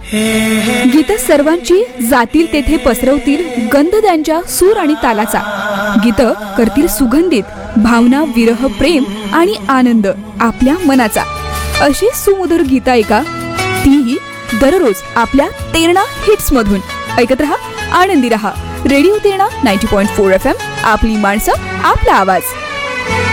गीतं सर्वांची जातील तेथे पसरवतील गंध त्यांच्या सूर आणि तालाचा. गीतं करतील सुगंधित भावना, विरह, प्रेम आणि आनंद आपल्या मनाचा. अशी सुमधुर गीतं ऐका, तीही दररोज आपल्या तेरणा हिट्स मधून. ऐकत रहा, आनंदी रहा. रेडिओ तेरणा 90.4 FM, आपली माणसं, आपला आवाज.